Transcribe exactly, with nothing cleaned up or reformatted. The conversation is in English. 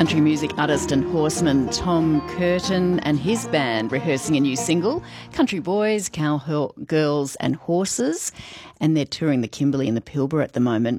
Country music artist and horseman Tom Curtin and his band rehearsing a new single, Country Boys, Cowgirls and Horses, and they're touring the Kimberley and the Pilbara at the moment.